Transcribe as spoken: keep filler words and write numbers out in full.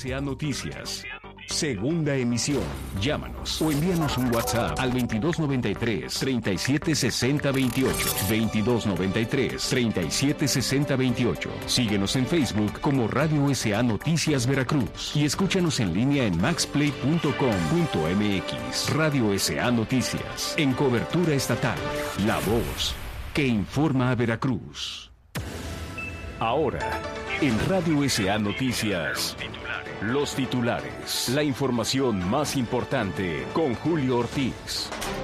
S A Noticias. Segunda emisión. Llámanos o envíanos un WhatsApp al veintidós noventa y tres, treinta y siete sesenta veintiocho. veintidós noventa y tres, treinta y siete sesenta veintiocho. Síguenos en Facebook como Radio S A Noticias Veracruz y escúchanos en línea en maxplay punto com punto m x. Radio S A Noticias. En cobertura estatal. La voz que informa a Veracruz. Ahora, en Radio S A Noticias. Los titulares. La información más importante con Julio Ortiz.